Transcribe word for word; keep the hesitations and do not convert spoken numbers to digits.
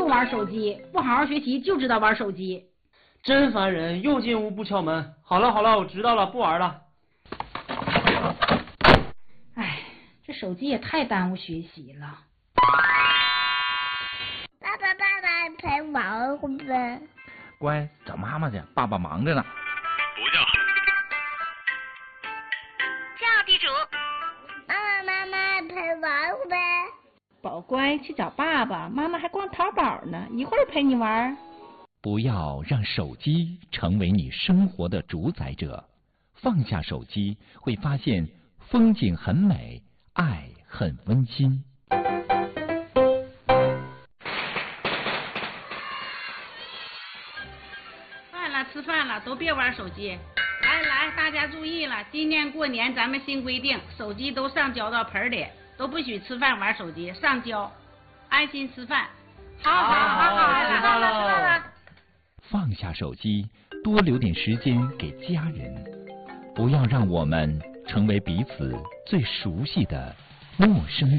就玩手机，不好好学习就知道玩手机， 真烦人！又进屋不敲门。好了好了，我知道了，不玩了。 哎，这手机也太耽误学习了。 爸爸爸爸陪玩会呗。 乖，找妈妈去，爸爸忙着呢。 不叫。 叫地主。妈妈妈妈陪玩会呗。 宝乖，去找爸爸，妈妈还逛淘宝呢，一会儿陪你玩。 不要让手机成为你生活的主宰者，放下手机，会发现风景很美，爱很温馨。 饭了，吃饭了，都别玩手机。来来，大家注意了，今年过年咱们新规定，手机都上交到盆里，都不许吃饭玩手机，上交，安心吃饭。好好好好， 吃饭了。 放下手机，多留点时间给家人，不要让我们成为彼此最熟悉的陌生人。